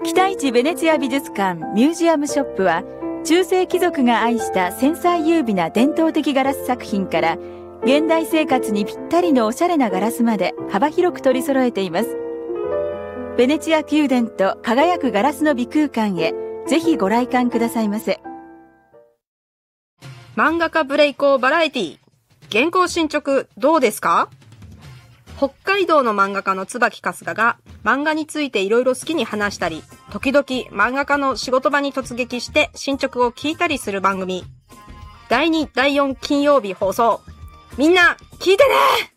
北市ベネツィア美術館ミュージアムショップは、中世貴族が愛した繊細優美な伝統的ガラス作品から、現代生活にぴったりのおしゃれなガラスまで幅広く取り揃えています。ベネチア宮殿と輝くガラスの美空間へ、ぜひご来館くださいませ。 漫画家ブレイコーバラエティ、原稿進捗どうですか？北海道の漫画家の椿春日が漫画についていろいろ好きに話したり、時々漫画家の仕事場に突撃して進捗を聞いたりする番組。第2、第4金曜日放送。みんな聞いてね！